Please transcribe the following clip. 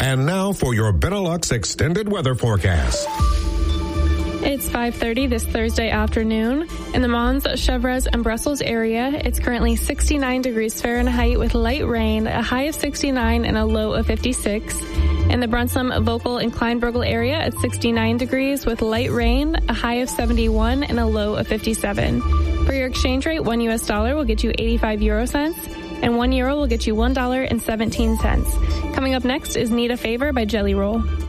And now for your Benelux extended weather forecast. It's 5:30 this Thursday afternoon. In the Mons, Chevres, and Brussels area, it's currently 69 degrees Fahrenheit with light rain, a high of 69 and a low of 56. In the Brunsum, Vogel, and Kleinburgel area, it's 69 degrees with light rain, a high of 71 and a low of 57. For your exchange rate, $1 US will get you 85 euro cents, and €1 will get you $1.17. Coming up next is Need a Favor by Jelly Roll.